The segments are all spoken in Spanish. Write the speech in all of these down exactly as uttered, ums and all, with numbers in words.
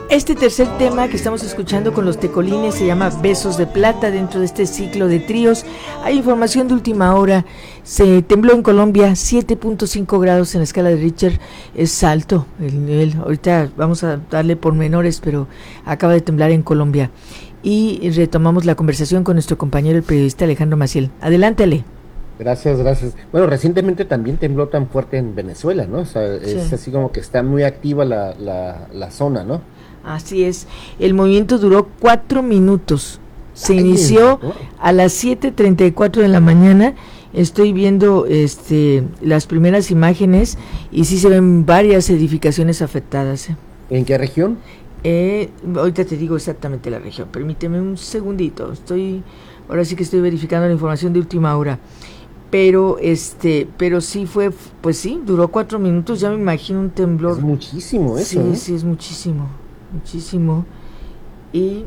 Este tercer tema que estamos escuchando con los tecolines se llama Besos de Plata. Dentro de este ciclo de tríos hay información de última hora. Se tembló en Colombia, siete punto cinco grados en la escala de Richter. Es alto el nivel. Ahorita vamos a darle pormenores, pero acaba de temblar en Colombia. Y retomamos la conversación con nuestro compañero, el periodista Alejandro Maciel. Adelante, Ale. Gracias, gracias. Bueno, recientemente también tembló tan fuerte en Venezuela, ¿no? O sea, es sí. así como que está muy activa la, la, la zona, ¿no? Así es. El movimiento duró cuatro minutos. Se Ay, inició ¿no? a las siete treinta y cuatro de la mañana. Estoy viendo este las primeras imágenes y sí se ven varias edificaciones afectadas. ¿eh? ¿En qué región? Eh, ahorita te digo exactamente la región. Permíteme un segundito. Estoy, ahora sí que estoy verificando la información de última hora. Pero este, pero sí fue, pues sí, duró cuatro minutos. Ya me imagino un temblor. Es muchísimo eso. Sí, ¿eh? sí, es muchísimo. Muchísimo. Y,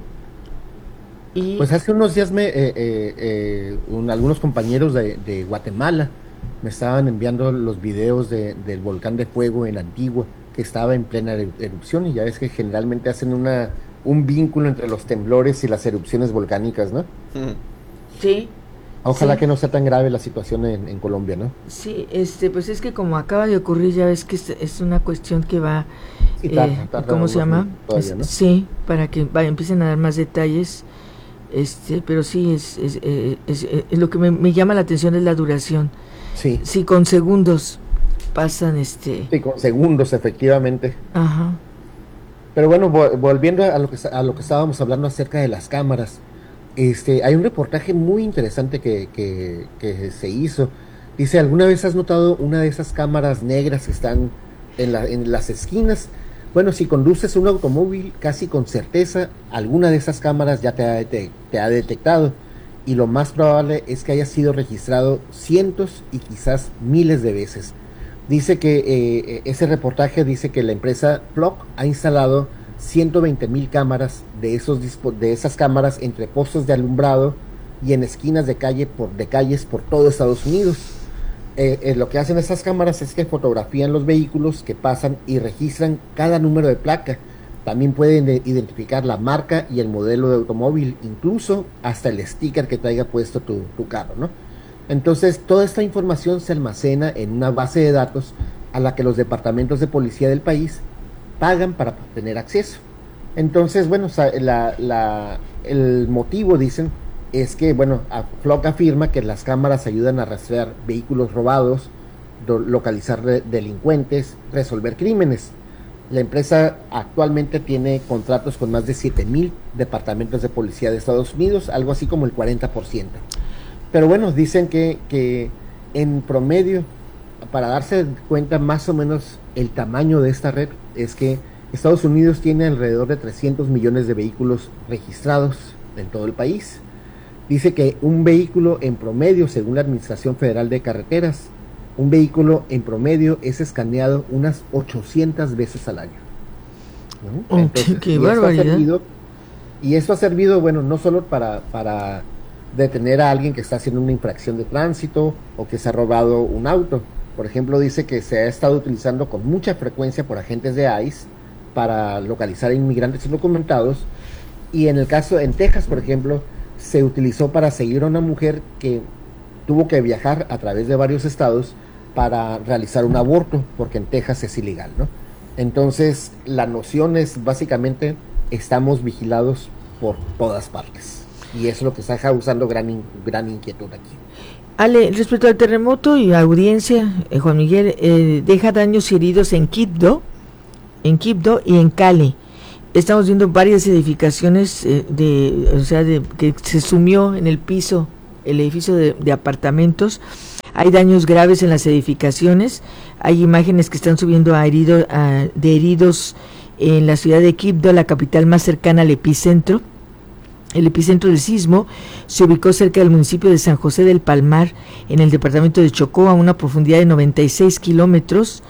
y pues hace unos días me eh, eh, eh, un, algunos compañeros de, de Guatemala me estaban enviando los videos de, del volcán de fuego en Antigua, que estaba en plena erupción, y ya ves que generalmente hacen una un vínculo entre los temblores y las erupciones volcánicas, ¿no? Sí. Ojalá sí. que no sea tan grave la situación en, en Colombia, ¿no? Sí, este, pues es que como acaba de ocurrir, ya ves que es, es una cuestión que va, sí, tarda, eh, tarda ¿cómo se llama? Todavía, es, ¿no? Sí, para que vaya, empiecen a dar más detalles, este, pero sí, es, es, es, es, es lo que me, me llama la atención es la duración. Sí. Sí, con segundos pasan, este. Sí, con segundos, efectivamente. Ajá. Pero bueno, volviendo a lo que a lo que estábamos hablando acerca de las cámaras. Este, hay un reportaje muy interesante que, que, que se hizo. Dice, ¿alguna vez has notado una de esas cámaras negras que están en, la, en las esquinas? Bueno, si conduces un automóvil, casi con certeza, alguna de esas cámaras ya te ha, te, te ha detectado. Y lo más probable es que haya sido registrado cientos y quizás miles de veces. Dice que eh, ese reportaje dice que la empresa Flock ha instalado ciento veinte mil cámaras de esos de esas cámaras entre postes de alumbrado y en esquinas de calle por de calles por todo Estados Unidos. Eh, eh, lo que hacen estas cámaras es que fotografían los vehículos que pasan y registran cada número de placa. También pueden de, identificar la marca y el modelo de automóvil, incluso hasta el sticker que traiga puesto tu, tu carro, ¿no? Entonces, toda esta información se almacena en una base de datos a la que los departamentos de policía del país pagan para tener acceso. Entonces, bueno, la, la, el motivo, dicen, es que, bueno, Flock afirma que las cámaras ayudan a rastrear vehículos robados, do, localizar de, delincuentes, resolver crímenes. La empresa actualmente tiene contratos con más de siete mil departamentos de policía de Estados Unidos, algo así como el cuarenta por ciento. Pero bueno, dicen que, que en promedio, para darse cuenta más o menos el tamaño de esta red, es que Estados Unidos tiene alrededor de trescientos millones de vehículos registrados en todo el país. Dice que un vehículo en promedio, según la Administración Federal de Carreteras, un vehículo en promedio es escaneado unas ochocientas veces al año, ¿no? Entonces, ¡Qué y barbaridad! Esto ha servido, y esto ha servido, bueno, no solo para... para detener a alguien que está haciendo una infracción de tránsito o que se ha robado un auto. Por ejemplo, dice que se ha estado utilizando con mucha frecuencia por agentes de ICE para localizar a inmigrantes indocumentados, y en el caso, en Texas, por ejemplo, se utilizó para seguir a una mujer que tuvo que viajar a través de varios estados para realizar un aborto, porque en Texas es ilegal, ¿no? Entonces, la noción es básicamente, estamos vigilados por todas partes. Y eso es lo que está causando gran, in, gran inquietud aquí. Ale, respecto al terremoto y audiencia, eh, Juan Miguel, eh, deja daños y heridos en Quibdó, en Quibdó y en Cali. Estamos viendo varias edificaciones eh, de, o sea, de que se sumió en el piso el edificio de, de apartamentos. Hay daños graves en las edificaciones. Hay imágenes que están subiendo a herido, a, de heridos en la ciudad de Quibdó, la capital más cercana al epicentro. El epicentro del sismo se ubicó cerca del municipio de San José del Palmar, en el departamento de Chocó, a una profundidad de noventa y seis kilómetros.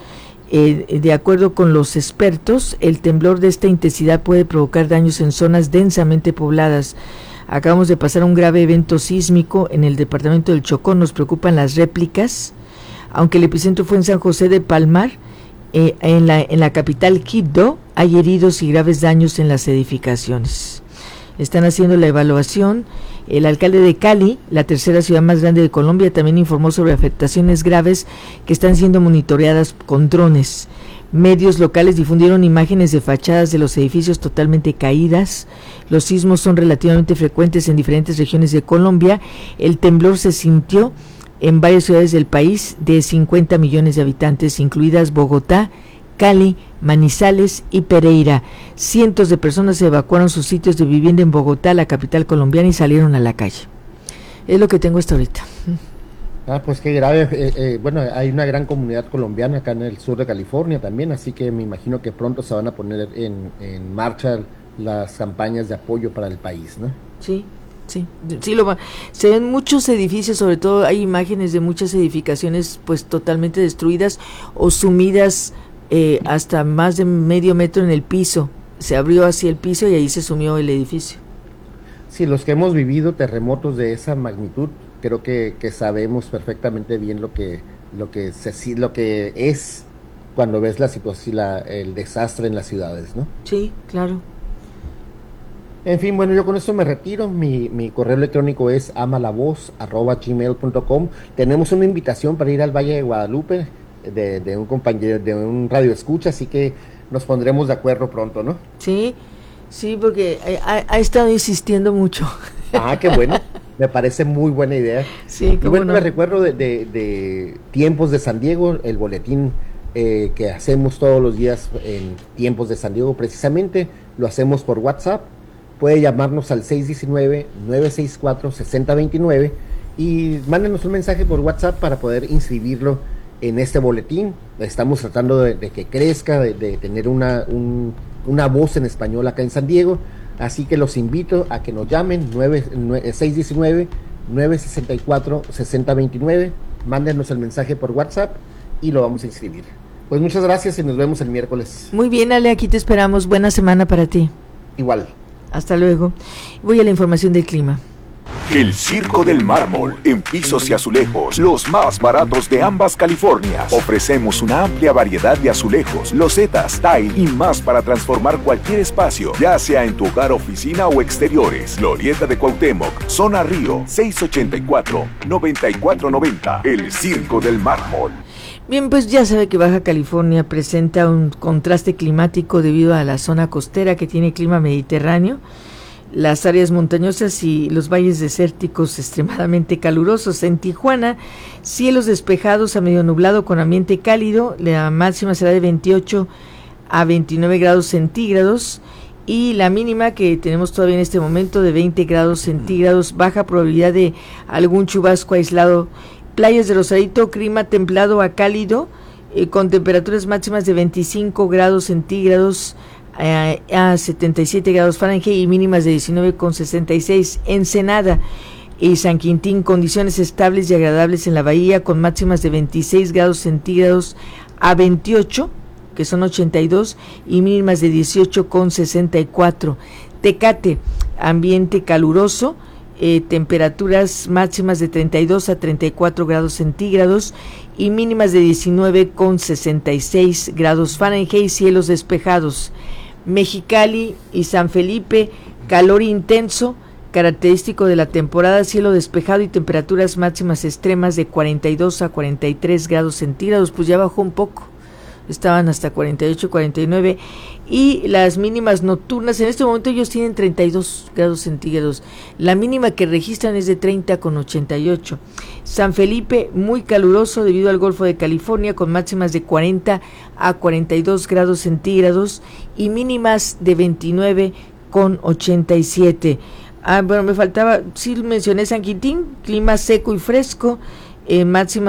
Eh, de acuerdo con los expertos, el temblor de esta intensidad puede provocar daños en zonas densamente pobladas. Acabamos de pasar un grave evento sísmico en el departamento del Chocó. Nos preocupan las réplicas. Aunque el epicentro fue en San José del Palmar, eh, en, la, en la capital Quibdó hay heridos y graves daños en las edificaciones. Están haciendo la evaluación. El alcalde de Cali, la tercera ciudad más grande de Colombia, también informó sobre afectaciones graves que están siendo monitoreadas con drones. Medios locales difundieron imágenes de fachadas de los edificios totalmente caídas. Los sismos son relativamente frecuentes en diferentes regiones de Colombia. El temblor se sintió en varias ciudades del país de cincuenta millones de habitantes, incluidas Bogotá, Cali, Manizales y Pereira. Cientos de personas evacuaron sus sitios de vivienda en Bogotá, la capital colombiana, y salieron a la calle. Es lo que tengo hasta ahorita. Ah, pues qué grave. Eh, eh, bueno, hay una gran comunidad colombiana acá en el sur de California también, así que me imagino que pronto se van a poner en, en marcha las campañas de apoyo para el país, ¿no? Sí. Sí, sí lo va. Se ven muchos edificios, sobre todo hay imágenes de muchas edificaciones pues totalmente destruidas o sumidas eh, hasta más de medio metro en el piso. Se abrió hacia el piso y ahí se sumió el edificio. Sí, los que hemos vivido terremotos de esa magnitud, creo que, que sabemos perfectamente bien lo que lo que se lo que es cuando ves la situación, la, el desastre en las ciudades, ¿no? Sí, claro. En fin, bueno, yo con esto me retiro. Mi, mi correo electrónico es amalavoz arroba gmail punto com. Tenemos una invitación para ir al Valle de Guadalupe de, de un compañero, de un radio escucha, así que nos pondremos de acuerdo pronto, ¿no? Sí, sí, porque ha, ha estado insistiendo mucho. Ah, qué bueno. Me parece muy buena idea. Sí, qué y bueno, bueno. me recuerdo de, de, de Tiempos de San Diego, el boletín eh, que hacemos todos los días en Tiempos de San Diego, precisamente lo hacemos por WhatsApp. Puede llamarnos al seis uno nueve, nueve seis cuatro, seis cero dos nueve y mándenos un mensaje por WhatsApp para poder inscribirlo en este boletín. Estamos tratando de, de que crezca, de, de tener una, un, una voz en español acá en San Diego, así que los invito a que nos llamen seis uno nueve, nueve seis cuatro, seis cero dos nueve, mándenos el mensaje por WhatsApp y lo vamos a inscribir. Pues muchas gracias y nos vemos el miércoles. Muy bien, Ale, aquí te esperamos. Buena semana para ti. Igual. Hasta luego. Voy a la información del clima. El Circo del Mármol, en pisos y azulejos, los más baratos de ambas Californias. Ofrecemos una amplia variedad de azulejos, losetas, tile y más para transformar cualquier espacio, ya sea en tu hogar, oficina o exteriores. Glorieta de Cuauhtémoc, Zona Río, seis ochenta y cuatro, noventa y cuatro noventa. El Circo del Mármol. Bien, pues ya sabe que Baja California presenta un contraste climático debido a la zona costera que tiene clima mediterráneo, las áreas montañosas y los valles desérticos extremadamente calurosos. En Tijuana, cielos despejados a medio nublado con ambiente cálido, la máxima será de veintiocho a veintinueve grados centígrados y la mínima que tenemos todavía en este momento de veinte grados centígrados, baja probabilidad de algún chubasco aislado. Playas de Rosarito, clima templado a cálido, eh, con temperaturas máximas de veinticinco grados centígrados eh, a setenta y siete grados Fahrenheit y mínimas de diecinueve con sesenta y seis. Ensenada y San Quintín, condiciones estables y agradables en la bahía, con máximas de veintiséis grados centígrados a veintiocho, que son ochenta y dos, y mínimas de dieciocho con sesenta y cuatro. Tecate, ambiente caluroso, Eh, temperaturas máximas de treinta y dos a treinta y cuatro grados centígrados y mínimas de diecinueve con sesenta y seis grados Fahrenheit, cielos despejados. Mexicali y San Felipe, calor intenso, característico de la temporada, cielo despejado y temperaturas máximas extremas de cuarenta y dos a cuarenta y tres grados centígrados, pues ya bajó un poco. Estaban hasta cuarenta y ocho, cuarenta y nueve, y las mínimas nocturnas, en este momento ellos tienen treinta y dos grados centígrados, la mínima que registran es de treinta con ochenta y ocho. San Felipe, muy caluroso debido al Golfo de California, con máximas de cuarenta a cuarenta y dos grados centígrados y mínimas de veintinueve con ochenta y siete. Ah, bueno, me faltaba, sí mencioné San Quintín, clima seco y fresco, eh, máxima